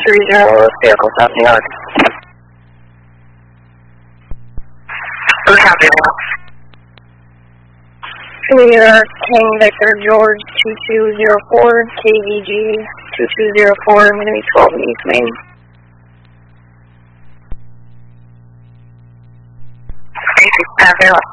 30 vehicle something on. Copy. King Victor George 2204, KVG 2204, I'm going to be 12 in East Main. Copy.